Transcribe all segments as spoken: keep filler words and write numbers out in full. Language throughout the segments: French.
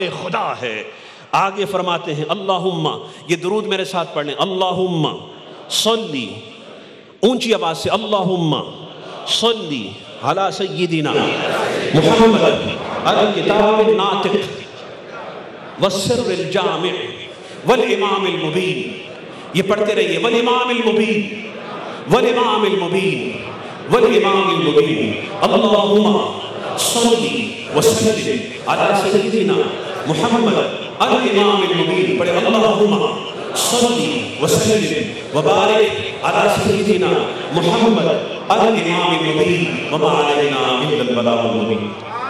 खुदा है। आगे फरमाते हैं अल्लाहुम्मा, ये दुरूद मेरे साथ पढ़ लें, अल्लाहुम्मा सल्ली, ऊंची आवाज से अल्लाहुम्मा सल्ली अला सय्यिदिना मुहम्मद अल किताबिन नातिक वस्सिर्रिल जामिअ वल इमामिल मुबीन। ये पढ़ते रहिए, वल इमामिल मुबीन वल इमामिल मुबीन वल इमामिल मुबीन। अल्लाहुम्मा सल्ली व सल्लिम अला सय्यिदिना मुहम्मद अल इमामिल मुबीन। पढ़े अल्लाहुम्मा सल्ली व सल्लिम व बारिक अला सय्यिदिना मुहम्मद अल इमामिल मुबीन व मा अलैना इल्लल बलागुल मुबीन।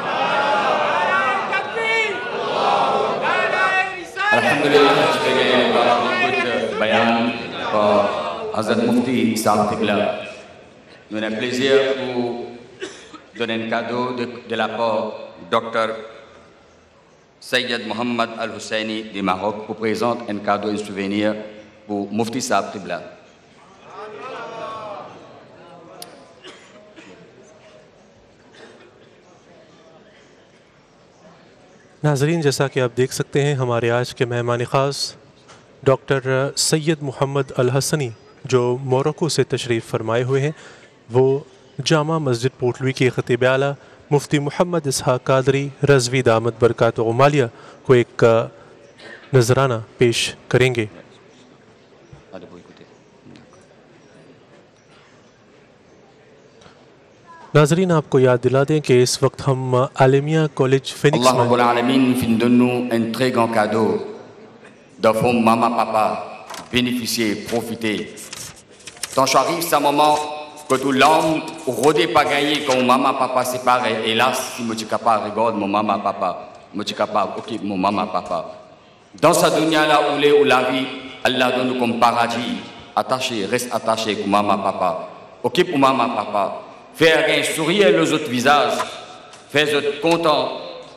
अल्हम्दुलिल्लाह, कुछ बयान par Hazrat Mufti Issa Qibla. Nous avons un plaisir pour donner un cadeau de, de la part du docteur Sayyid Mohammed Al-Husseini du Maroc pour présenter un cadeau, un souvenir pour Mufti Issa Qibla. नाज़रीन, जैसा कि आप देख सकते हैं, हमारे आज के मेहमान ख़ास डॉक्टर सैयद मोहम्मद अल हसनी जो मोरक्को से तशरीफ़ फरमाए हुए हैं, वो जामा मस्जिद पोटलवी के ख़तीब आला मुफ्ती मोहम्मद इसहाक़ क़ादरी रज़वी दामत बरकातुहु मालिया को एक नजराना पेश करेंगे। नाज़रीन, आपको याद दिला दें कि इस वक्त हम आलमिया college Phoenix Allah Rabbul Alamin fin donne-nous un très grand cadeau d'offrir maman papa bénéficier, profiter. Quand j'arrive ce moment que tout l'homme rodé pas gagné quand maman papa séparé, hélas si moi tu capable regarde mon maman papa, moi tu capable occupe mon maman papa. Dans cette dunya là où les où la vie Allah donne comme paradis, attaché, reste attaché avec maman papa. Occupe maman papa. Faire un sourire les autres visages, faire les autres contents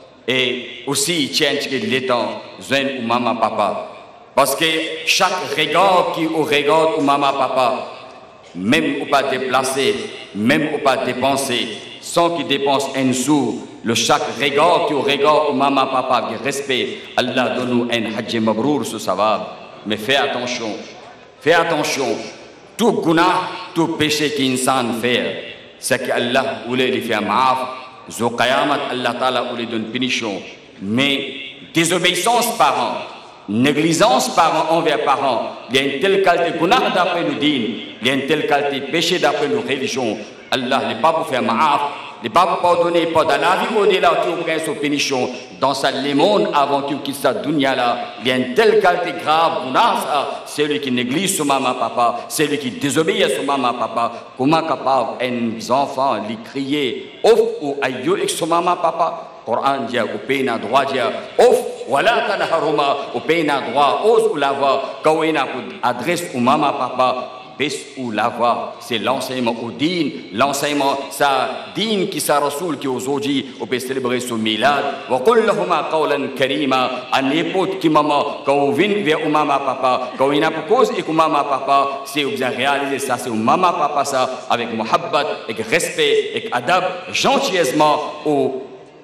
et aussi tiens que l'étang, jeune ou maman papa. Parce que chaque regard qui au regard ou maman papa, même ou pas déplacé, même ou pas dépensé, sans qu'il dépense un sou, le chaque regard qui au regard ou maman papa, qui respect, Allah donne-nous un hajj mabrour sur sa va. Mais fais attention, fais attention, tout guna, tout péché qu'insan fait. C'est qu'Allah voulait lui faire maaf, zo qayamat Allah Ta'ala voulait donner punition. Mais désobéissance parents, négligence parents envers parents, il y a une telle qualité gunah d'après nous dînes, il y a une telle qualité péché d'après nos religions. Allah n'est pas pour faire maaf, n'est pas pour pardonner, pas dans la vie au-delà qui ouvre son punition. Dans sa le monde avant qu'il quitte sa dunya là, il y a une telle qualité grave, c'est celui qui néglige son maman papa, c'est celui qui désobéit à son maman papa. Comment capable un enfant lui crier ouf ou aïe avec son maman papa? Coran dit au pays n'a droit dire ouf, voilà tanharuma au pays n'a droit ose ou la voix quand il a adresse au maman papa. Baisse ou la voix, c'est l'enseignement au din, l'enseignement sa din qui sa rasoul qui aujourd'hui on peut célébrer son milad. Wa qul lahuma qawlan karima, à l'époque qui maman quand on vient vers maman papa, quand il a pour cause et que maman papa, c'est vous réaliser ça, c'est maman papa ça avec muhabbat, avec respect, avec adab, gentilleusement au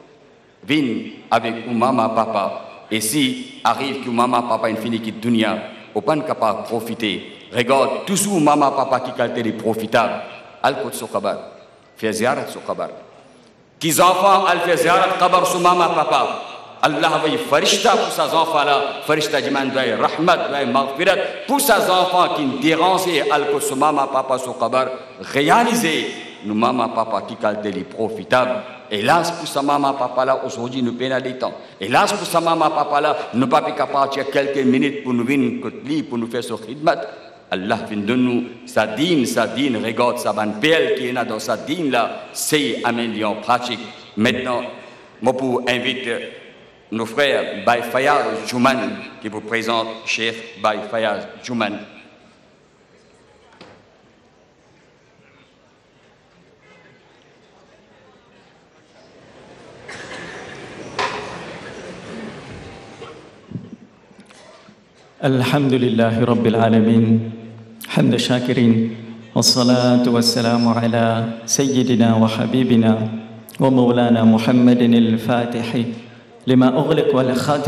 vin avec maman papa. Et si arrive que maman papa une fini qui dunya, au pas capable profiter. Regarde, toujours maman, papa qui qualité est profitable. Al-Qud sur Kabar, fait ziarat sur Kabar. Qui enfants, al fait ziarat Kabar sur maman, papa. Allah va y farishta pour ces enfants-là. Farishta diman doy rahmat, doy maghfirat. Pour ces enfants qui dérangent Al-Qud sur maman, papa sur Kabar. Réaliser, nous maman, papa qui qualité est profitable. Hélas pour sa maman, papa là, aujourd'hui nous pénalisons. Hélas pour sa maman, papa là, nous pas capables de quelques minutes pour nous venir pour nous faire ce khidmat. Allah vient de nous, sa dîne, sa dîne, regarde sa bonne pelle qui est là dans sa dîne là, c'est amélioré en pratique. Maintenant, moi pour inviter nos frères Baye Fayaz Jouman qui vous présente Cheikh Baye Fayaz Jouman. الحمد لله رب العالمين حمد الشاكرين والصلاة والسلام على سيدنا وحبيبنا ومولانا محمد الفاتح لما أغلق والخاتم